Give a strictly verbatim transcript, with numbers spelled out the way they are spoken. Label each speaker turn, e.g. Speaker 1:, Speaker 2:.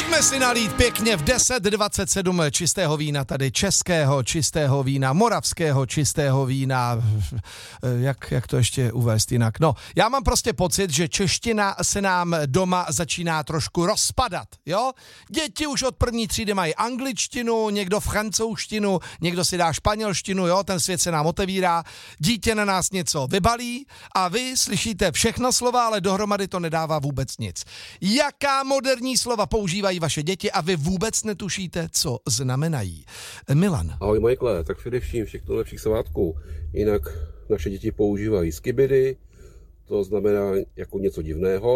Speaker 1: Pojďme si nalít pěkně v deset dvacet sedm čistého vína, tady českého čistého vína, moravského čistého vína, jak, jak to ještě uvést jinak. No, já mám prostě pocit, že čeština se nám doma začíná trošku rozpadat, jo? Děti už od první třídy mají angličtinu, někdo francouzštinu, někdo si dá španělštinu, jo? Ten svět se nám otevírá, dítě na nás něco vybalí a vy slyšíte všechno slova, ale dohromady to nedává vůbec nic. Jaká moderní slova používají vaše děti a vy vůbec netušíte, co znamenají? Milan.
Speaker 2: Ahoj Michaele, tak především všechno lepších svátků. Jinak naše děti používají skibidy, to znamená jako něco divného.